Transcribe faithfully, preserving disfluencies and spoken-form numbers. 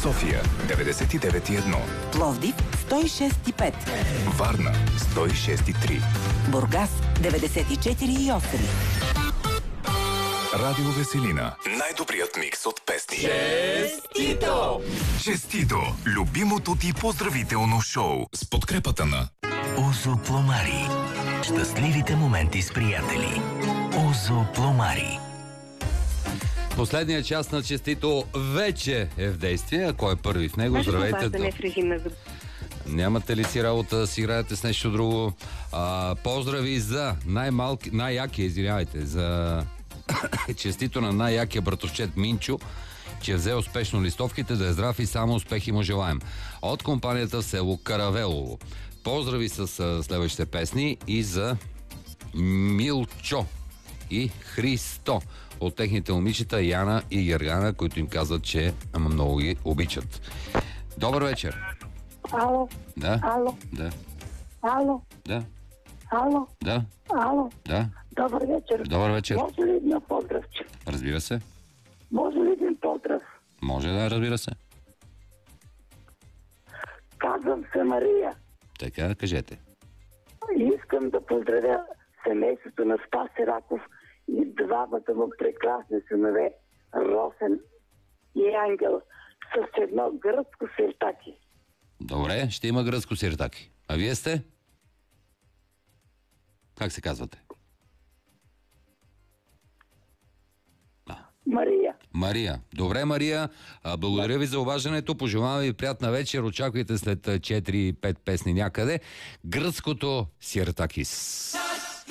София деветдесет и девет и едно, Пловдив сто и шест и пет, Варна сто и шест и три, Бургас деветдесет и четири и осем. Радио Веселина. Най-добрият микс от песни. Честито! Честито! Любимото ти поздравително шоу с подкрепата на Озо Пломари. Щастливите моменти с приятели. Озо Пломари. Последният част на Честито вече е в действие. А кой е първи в него? Здравейте. Да не в режим за... Нямате ли си работа да си играете с нещо друго? А, поздрави за най-малки, най-якия, извинявайте, за Честито на най-якия братовчет Минчо, че е взел успешно листовките, да е здрав и само успехи му желаем. От компанията в село Каравелово. Поздрави с следващите песни и за Милчо и Христо от техните момичета Яна и Гергана, които им казват, че много ги обичат. Добър вечер. Ало. Да. Ало. Да. Ало. Да. Ало. Да. Ало. Да. Добър вечер. Добър вечер. Може ли един поздравче? Разбира се. Може ли един поздрав? Може да, разбира се. Казвам се Мария. Така, кажете. И искам да поздравя семейството на Спас Сираков и двамата му прекрасни синове Росен и Ангел с едно гръцко сиртаки. Добре, ще има гръцко сиртаки. А вие сте? Как се казвате? Мария. Мария. Добре, Мария. А, благодаря ви за обаждането. Пожелавам ви приятна вечер. Очаквайте след четири-пет песни някъде гръцкото сиртакис.